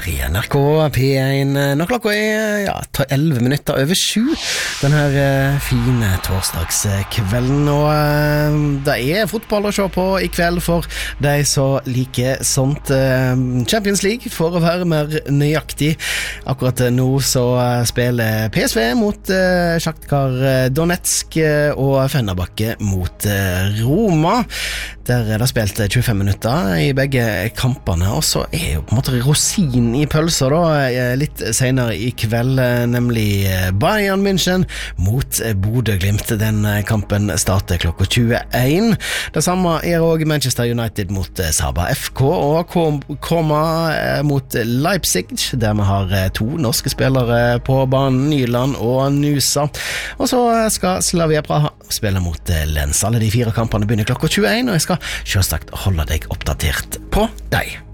NRK P1 når klokka 11 minutter over 7 den her fine torsdagskvelden, og det fotball å se på I kveld for de som liker sånt. Champions League for å være mer nøyaktig. Akkurat nå så spiller PSV mot Shakhtar Donetsk og Fenerbahçe mot Roma. Der det spilt 25 minutter I begge kampene, og så jo på en måte rosin I pølser da, litt senere I kveld, nemlig Bayern München mot Bodø Glimt. Den kampen starter klokka 21. Det samme også Manchester United mot Saba FK og Koma mot Leipzig, der vi har to norske spillere på banen, Nyland og Nusa. Og så skal Slavia Praha spille mot Lens. Alle de 4 kampene begynner klokka 21, og jeg skal selvsagt holde deg oppdatert på deg.